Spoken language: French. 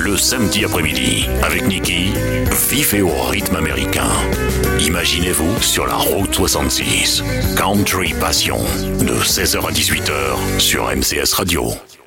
Le samedi après-midi, avec Niki, vif et au rythme américain. Imaginez-vous sur la route 66. Country Passion, de 16h à 18h sur MCS Radio.